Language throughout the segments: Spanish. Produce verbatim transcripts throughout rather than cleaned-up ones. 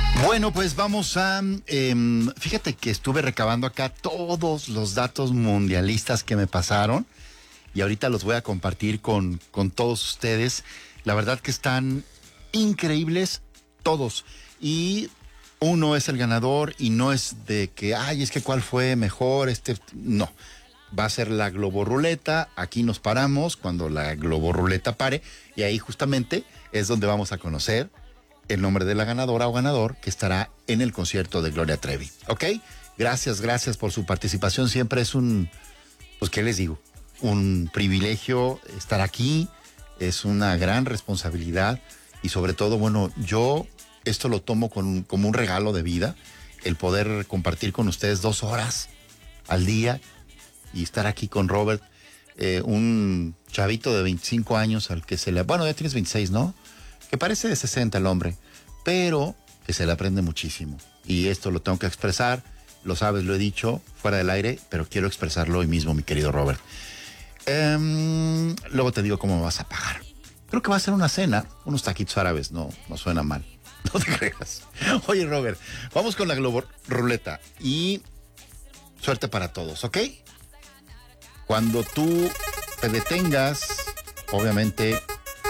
Bueno, pues vamos a... Eh, fíjate que estuve recabando acá todos los datos mundialistas que me pasaron y ahorita los voy a compartir con, con todos ustedes. La verdad que están increíbles todos. Y uno es el ganador y no es de que, ay, es que cuál fue mejor, este... No, va a ser la globorruleta. Aquí nos paramos cuando la globorruleta pare y ahí justamente es donde vamos a conocer el nombre de la ganadora o ganador que estará en el concierto de Gloria Trevi. ¿Ok? Gracias, gracias por su participación. Siempre es un, pues, ¿qué les digo? Un privilegio estar aquí. Es una gran responsabilidad y sobre todo, bueno, yo esto lo tomo con, como un regalo de vida, el poder compartir con ustedes dos horas al día y estar aquí con Robert, eh, un chavito de veinticinco años al que se le... Bueno, ya tienes veintiséis, ¿no? Que parece de sesenta el hombre, pero que se le aprende muchísimo. Y esto lo tengo que expresar, lo sabes, lo he dicho fuera del aire, pero quiero expresarlo hoy mismo, mi querido Robert. Um, luego te digo cómo me vas a pagar. Creo que va a ser una cena, unos taquitos árabes, no, no suena mal. No te creas. Oye, Robert, vamos con la globo ruleta y suerte para todos, ¿ok? Cuando tú te detengas, obviamente...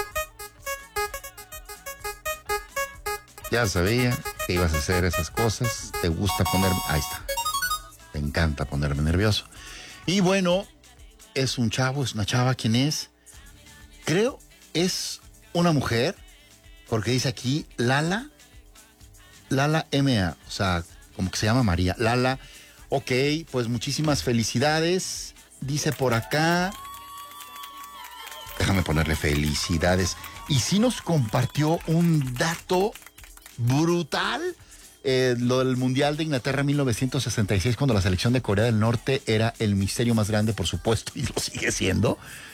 Ya sabía que ibas a hacer esas cosas. Te gusta poner... Ahí está. Te encanta ponerme nervioso. Y bueno, es un chavo, es una chava. ¿Quién es? Creo es una mujer, porque dice aquí Lala. Lala M A. O sea, como que se llama María. Lala. Ok, pues muchísimas felicidades. Dice por acá... Déjame ponerle felicidades. Y sí nos compartió un dato... brutal, eh, lo del Mundial de Inglaterra mil novecientos sesenta y seis, cuando la selección de Corea del Norte era el misterio más grande, por supuesto, y lo sigue siendo,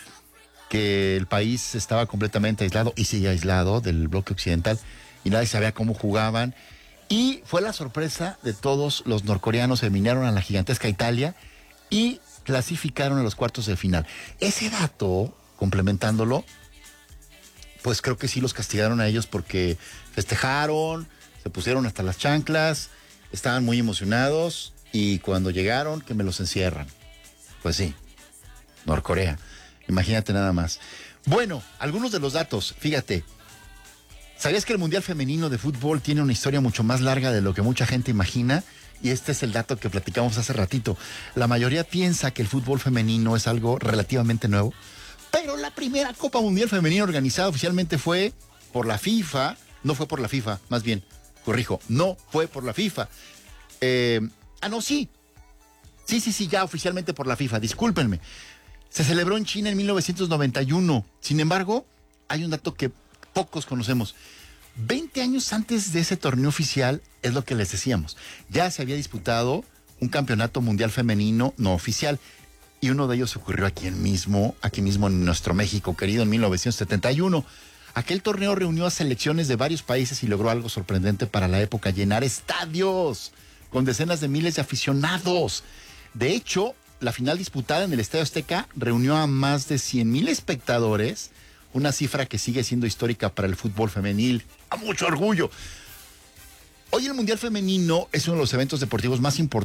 que el país estaba completamente aislado y sigue aislado del bloque occidental y nadie sabía cómo jugaban y fue la sorpresa de todos los norcoreanos. Se eliminaron a la gigantesca Italia y clasificaron a los cuartos de final. Ese dato, complementándolo, pues creo que sí los castigaron a ellos porque festejaron, se pusieron hasta las chanclas, estaban muy emocionados y cuando llegaron, que me los encierran. Pues sí, Norcorea, imagínate nada más. Bueno, algunos de los datos, fíjate, ¿sabías que el Mundial Femenino de Fútbol tiene una historia mucho más larga de lo que mucha gente imagina? Y este es el dato que platicamos hace ratito. La mayoría piensa que el fútbol femenino es algo relativamente nuevo, pero la primera Copa Mundial Femenina organizada oficialmente fue por la FIFA. No fue por la FIFA, más bien, corrijo, no fue por la FIFA. Eh, ah, no, sí. Sí, sí, sí, ya oficialmente por la FIFA, discúlpenme. Se celebró en China en mil novecientos noventa y uno. Sin embargo, hay un dato que pocos conocemos. veinte años antes de ese torneo oficial, es lo que les decíamos, ya se había disputado un campeonato mundial femenino no oficial. Y uno de ellos ocurrió aquí mismo, aquí mismo en nuestro México querido, en mil novecientos setenta y uno. Aquel torneo reunió a selecciones de varios países y logró algo sorprendente para la época: llenar estadios con decenas de miles de aficionados. De hecho, la final disputada en el Estadio Azteca reunió a más de cien mil espectadores, una cifra que sigue siendo histórica para el fútbol femenil. ¡A mucho orgullo! Hoy el Mundial Femenino es uno de los eventos deportivos más importantes